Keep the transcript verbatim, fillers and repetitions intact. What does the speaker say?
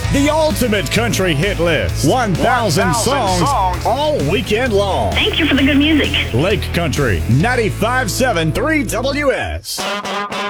The ultimate country hit list. one thousand songs, songs all weekend long. Thank you for the good music. Lake Country, ninety-five point seven three W S.